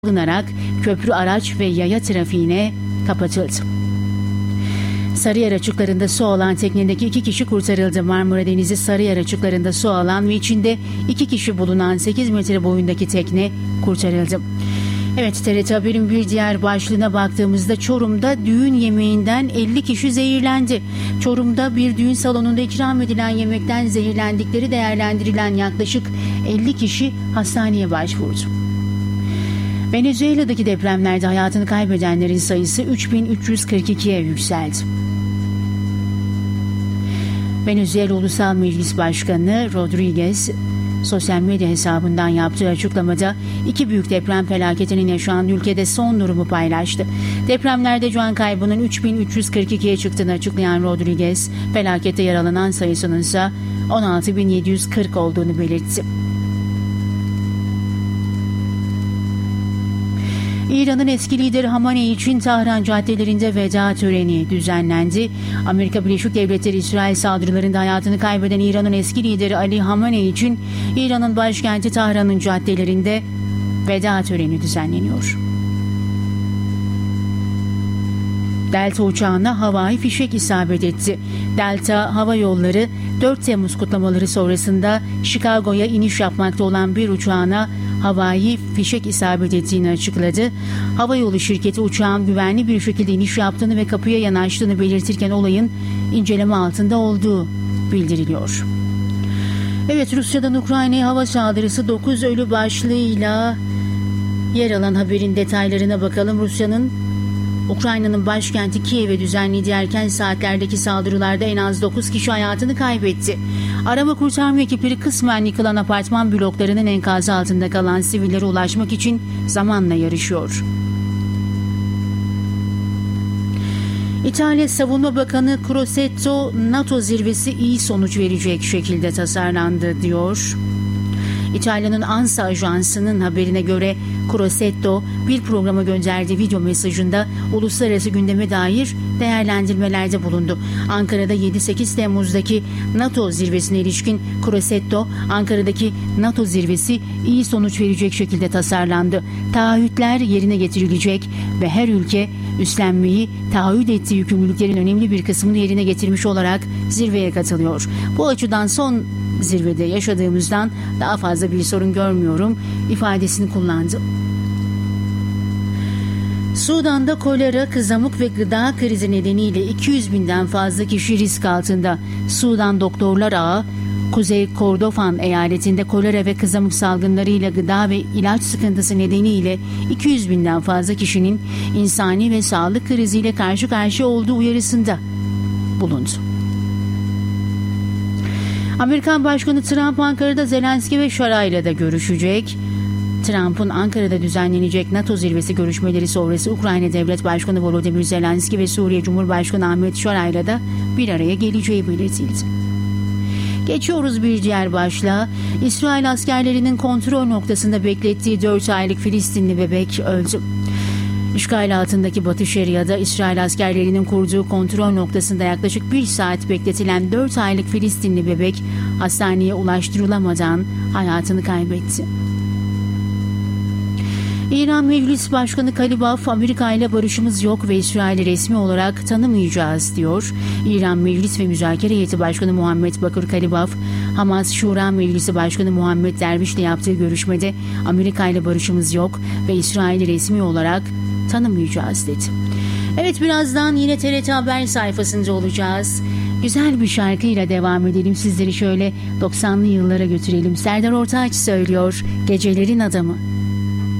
alınarak köprü, araç ve yaya trafiğine kapatıldı. Sarıyer açıklarında su alan teknedeki 2 kişi kurtarıldı. Marmara Denizi Sarıyer açıklarında su alan ve içinde 2 kişi bulunan 8 metre boyundaki tekne kurtarıldı. Evet, TRT Haber'in bir diğer başlığına baktığımızda Çorum'da düğün yemeğinden 50 kişi zehirlendi. Çorum'da bir düğün salonunda ikram edilen yemekten zehirlendikleri değerlendirilen yaklaşık 50 kişi hastaneye başvurdu. Venezuela'daki depremlerde hayatını kaybedenlerin sayısı 3342'ye yükseldi. Venezuela Ulusal Meclis Başkanı Rodriguez sosyal medya hesabından yaptığı açıklamada 2 büyük deprem felaketinin yaşandığı ülkede son durumu paylaştı. Depremlerde can kaybının 3342'ye çıktığını açıklayan Rodriguez, felakette yaralanan sayısının ise 16.740 olduğunu belirtti. İran'ın eski lideri Hamaney için Tahran caddelerinde veda töreni düzenlendi. Amerika Birleşik Devletleri İsrail saldırılarında hayatını kaybeden İran'ın eski lideri Ali Hamaney için İran'ın başkenti Tahran'ın caddelerinde veda töreni düzenleniyor. Delta uçağına havai fişek isabet etti. Delta Hava Yolları 4 Temmuz kutlamaları sonrasında Chicago'ya iniş yapmakta olan bir uçağına havai fişek isabet ettiğini açıkladı. Havayolu şirketi uçağın güvenli bir şekilde iniş yaptığını ve kapıya yanaştığını belirtirken olayın inceleme altında olduğu bildiriliyor. Evet, Rusya'dan Ukrayna'ya hava saldırısı 9 ölü başlığıyla yer alan haberin detaylarına bakalım. Ukrayna'nın başkenti Kiev'e düzenlediği erken saatlerdeki saldırılarda en az 9 kişi hayatını kaybetti. Arama kurtarma ekipleri kısmen yıkılan apartman bloklarının enkazı altında kalan sivillere ulaşmak için zamanla yarışıyor. İtalya Savunma Bakanı Crosetto, NATO zirvesi iyi sonuç verecek şekilde tasarlandı diyor. İtalya'nın ANSA ajansının haberine göre Crosetto bir programa gönderdiği video mesajında uluslararası gündeme dair değerlendirmelerde bulundu. Ankara'da 7-8 Temmuz'daki NATO zirvesine ilişkin Crosetto, Ankara'daki NATO zirvesi iyi sonuç verecek şekilde tasarlandı. Taahhütler yerine getirilecek ve her ülke üstlenmeyi taahhüt ettiği yükümlülüklerin önemli bir kısmını yerine getirmiş olarak zirveye katılıyor. Bu açıdan son zirvede yaşadığımızdan daha fazla bir sorun görmüyorum ifadesini kullandı. Sudan'da kolera, kızamık ve gıda krizi nedeniyle 200 binden fazla kişi risk altında. Sudan Doktorlar Ağı, Kuzey Kordofan eyaletinde kolera ve kızamık salgınlarıyla gıda ve ilaç sıkıntısı nedeniyle 200 binden fazla kişinin insani ve sağlık kriziyle karşı karşıya olduğu uyarısında bulundu. Amerikan Başkanı Trump Ankara'da Zelenski ve Şaray'la da görüşecek. Trump'ın Ankara'da düzenlenecek NATO zirvesi görüşmeleri sonrası Ukrayna Devlet Başkanı Volodymyr Zelenski ve Suriye Cumhurbaşkanı Ahmet Şaray'la da bir araya geleceği belirtildi. Geçiyoruz bir diğer başlığa. İsrail askerlerinin kontrol noktasında beklettiği 4 aylık Filistinli bebek öldü. İşgal altındaki Batı Şeria'da İsrail askerlerinin kurduğu kontrol noktasında yaklaşık 1 saat bekletilen 4 aylık Filistinli bebek hastaneye ulaştırılamadan hayatını kaybetti. İran Meclis Başkanı Kalibaf, Amerika ile barışımız yok ve İsrail'i resmi olarak tanımayacağız diyor. İran Meclis ve Müzakere Heyeti Başkanı Muhammed Bakır Kalibaf, Hamas Şura Meclisi Başkanı Muhammed Derviş ile yaptığı görüşmede Amerika ile barışımız yok ve İsrail'i resmi olarak tanımayacağız dedi. Evet, birazdan yine TRT Haber sayfasında olacağız. Güzel bir şarkıyla devam edelim. Sizleri şöyle 90'lı yıllara götürelim. Serdar Ortaç söylüyor, Gecelerin Adamı.